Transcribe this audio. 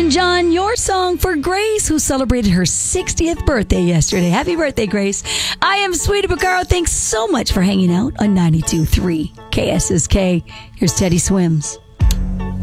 Elton John, your song for Grace, who celebrated her 60th birthday yesterday. Happy birthday, Grace. I am Sweetie Picaro. Thanks so much for hanging out on 92.3 KSSK. Here's Teddy Swims.